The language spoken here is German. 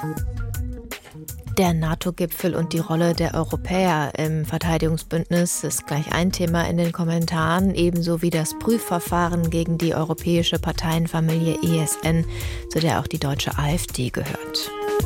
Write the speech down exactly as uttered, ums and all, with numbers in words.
Der NATO-Gipfel und die Rolle der Europäer im Verteidigungsbündnis ist gleich ein Thema in den Kommentaren, ebenso wie das Prüfverfahren gegen die europäische Parteienfamilie E S N, zu der auch die deutsche AfD gehört.